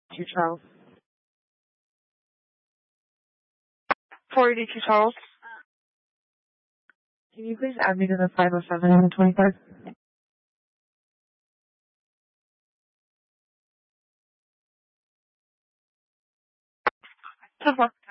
2 Charles. 482 Charles. Can you please add me to the 507 and 25? So far.